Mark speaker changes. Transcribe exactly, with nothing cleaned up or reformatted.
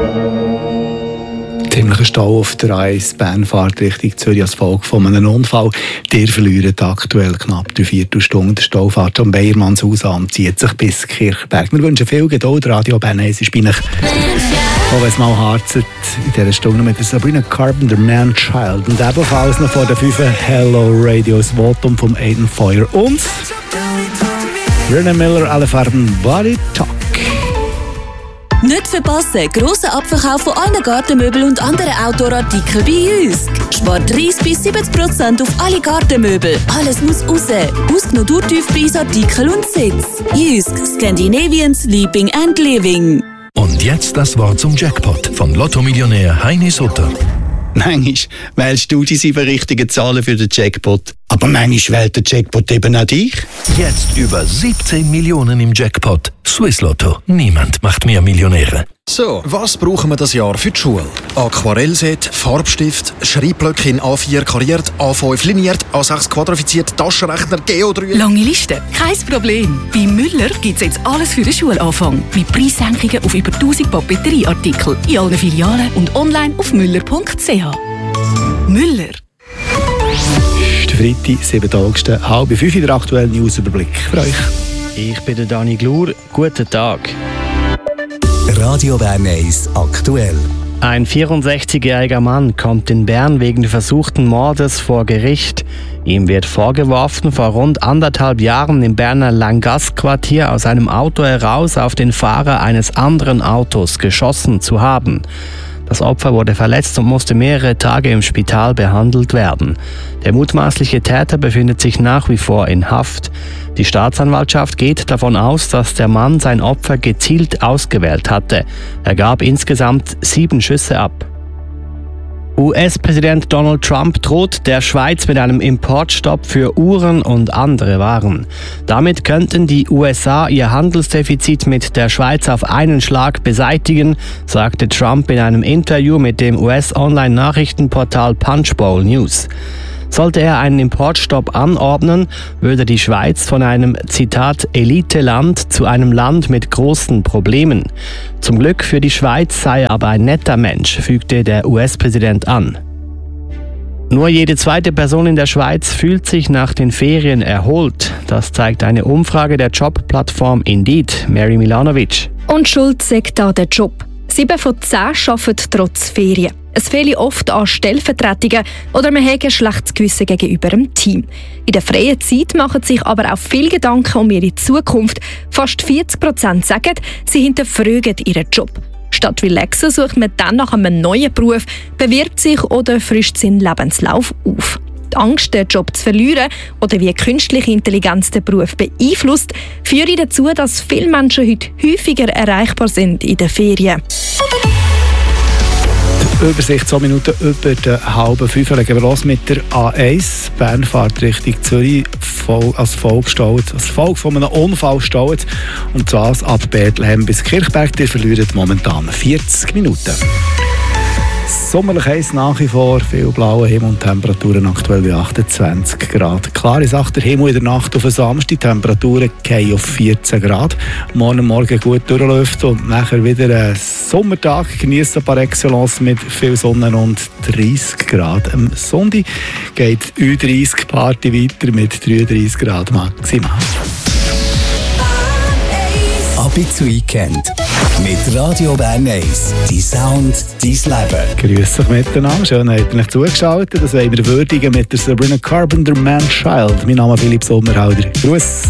Speaker 1: Ziemlicher Stau auf der A eins Bernfahrt Richtung Zürich als Folge von einem Unfall. Ihr verliert aktuell knapp drei Viertelstunden. Der Stau fährt schon Beiermannshaus an und zieht sich bis Kirchberg. Wir wünschen viel Geduld. Radio Bern eins ist bei euch. Auch wenn es mal harzt in dieser Stunde mit der Sabrina Carpenter, Man Child. Und ebenfalls noch vor der fünf Hello Radios Votum vom Aiden Feuer und René Miller, alle Farben Body Talk.
Speaker 2: Nicht verpassen, grosser Abverkauf von allen Gartenmöbeln und anderen Outdoor-Artikeln bei Jysk. Spart dreißig bis siebzig Prozent auf alle Gartenmöbel. Alles muss raus. Ausgenommen Durchtiefpreisartikel und Sitz. Jysk, Scandinavian Sleeping and Living.
Speaker 3: Und jetzt das Wort zum Jackpot von Lotto-Millionär Heini Sutter.
Speaker 4: Manchmal wählst du die sieben richtigen Zahlen für den Jackpot. Aber manchmal wählt der Jackpot eben auch dich.
Speaker 3: Jetzt über siebzehn Millionen im Jackpot. Swiss Lotto. Niemand macht mehr Millionäre.
Speaker 5: So, was brauchen wir das Jahr für die Schule? Aquarellset, Farbstift, Schreibblöcke in A vier kariert, A fünf liniert, A sechs quadrifiziert, Taschenrechner, Geodreieck.
Speaker 6: Lange Liste? Kein Problem. Bei Müller gibt es jetzt alles für den Schulanfang. Mit Preissenkungen auf über tausend Papeterieartikel in allen Filialen und online auf müller punkt c h. Müller.
Speaker 1: Es ist Freitag, siebter August, halb fünf in der aktuellen Newsüberblick für euch.
Speaker 7: Ich bin der Dani Glur. Guten Tag.
Speaker 8: Radio Bern eins aktuell.
Speaker 7: Ein vierundsechzigjähriger Mann kommt in Bern wegen versuchten Mordes vor Gericht. Ihm wird vorgeworfen, vor rund anderthalb Jahren im Berner Langasse-Quartier aus einem Auto heraus auf den Fahrer eines anderen Autos geschossen zu haben. Das Opfer wurde verletzt und musste mehrere Tage im Spital behandelt werden. Der mutmaßliche Täter befindet sich nach wie vor in Haft. Die Staatsanwaltschaft geht davon aus, dass der Mann sein Opfer gezielt ausgewählt hatte. Er gab insgesamt sieben Schüsse ab. U S-Präsident Donald Trump droht der Schweiz mit einem Importstopp für Uhren und andere Waren. Damit könnten die U S A ihr Handelsdefizit mit der Schweiz auf einen Schlag beseitigen, sagte Trump in einem Interview mit dem U S-Online-Nachrichtenportal Punchbowl News. Sollte er einen Importstopp anordnen, würde die Schweiz von einem, Zitat, Elite-Land zu einem Land mit großen Problemen. Zum Glück für die Schweiz sei er aber ein netter Mensch, fügte der U S-Präsident an. Nur jede zweite Person in der Schweiz fühlt sich nach den Ferien erholt. Das zeigt eine Umfrage der Jobplattform Indeed. Mary Milanovic.
Speaker 9: Und schuld sagt da der Job. Sieben von zehn arbeiten trotz Ferien. Es fehle oft an Stellvertretungen oder man hat ein schlechtes Gewissen gegenüber dem Team. In der freien Zeit machen sich aber auch viel Gedanken um ihre Zukunft. Fast vierzig Prozent sagen, sie hinterfragen ihren Job. Statt relaxen sucht man dann nach einem neuen Beruf, bewirbt sich oder frischt seinen Lebenslauf auf. Die Angst, den Job zu verlieren oder wie künstliche Intelligenz den Beruf beeinflusst, führt dazu, dass viele Menschen heute häufiger erreichbar sind in den Ferien.
Speaker 1: Übersicht, zwei Minuten über den halben fünf. Legen wir los mit der A eins. Bernfahrt Richtung Zürich als Folge staut, als Folge von einem Unfall staut. Und zwar ab Bethlehem bis Kirchberg. Die verlieren momentan vierzig Minuten. Sommerlich heiß nach wie vor, viel blauer Himmel und Temperaturen aktuell bei achtundzwanzig Grad. Klare Sache, der Himmel in der Nacht auf den Samstag, die Temperaturen gehen auf vierzehn Grad. Morgen Morgen gut durchläuft und nachher wieder ein Sommertag, genießen par excellence mit viel Sonne und dreißig Grad. Am Sonntag geht die Ü dreißig Party weiter mit dreiunddreißig Grad maximal.
Speaker 8: Ab ins Weekend mit Radio Bern eins. Die Sound, dein Leben.
Speaker 1: Grüß euch miteinander. Schön, habt ihr euch zugeschaltet. Das wollen wir würdigen mit der Sabrina Carpenter, Man Child. Mein Name ist Philipp Sommerhalder. Grüß.